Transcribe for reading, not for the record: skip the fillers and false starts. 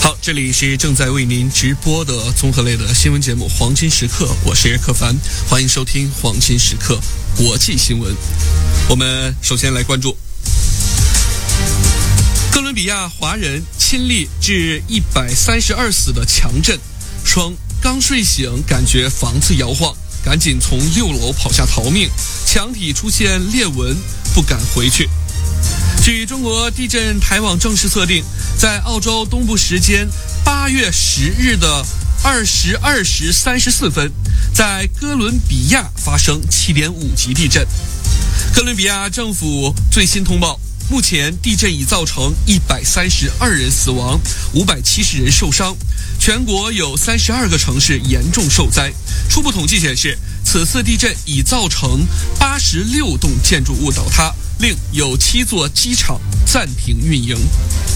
好，这里是正在为您直播的综合类的新闻节目《黄金时刻》，我是柯凡，欢迎收听《黄金时刻》国际新闻。我们首先来关注哥伦比亚华人亲历致132死的强震，称刚睡醒感觉房子摇晃，赶紧从6楼跑下逃命，墙体出现裂纹，不敢回去。据中国地震台网正式测定，在澳洲东部时间8月10日的22时34分，在哥伦比亚发生7.5级地震。哥伦比亚政府最新通报，目前地震已造成132人死亡，570人受伤，全国有32个城市严重受灾。初步统计显示，此次地震已造成86栋建筑物倒塌，另有7座机场暂停运营。